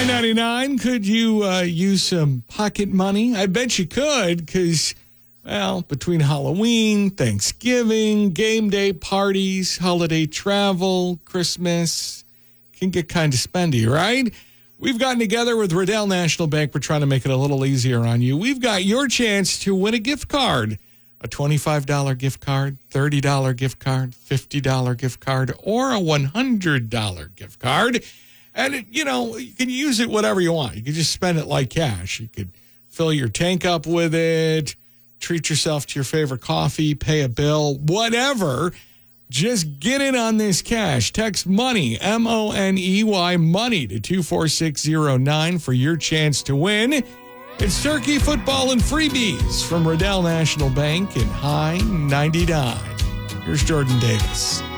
$9.99. Could you use some pocket money? I bet you could, because, well, between Halloween, Thanksgiving, game day parties, holiday travel, Christmas, can get kind of spendy, right? We've gotten together with Riddell National Bank. We're trying to make it a little easier on you. We've got your chance to win a gift card. A $25 gift card, $30 gift card, $50 gift card, or a $100 gift card. And, you can use it whatever you want. You can just spend it like cash. You could fill your tank up with it, treat yourself to your favorite coffee, pay a bill, whatever. Just get in on this cash. Text MONEY, MONEY, money to 24609 for your chance to win. It's turkey, football, and freebies from Riddell National Bank in High 99. Here's Jordan Davis.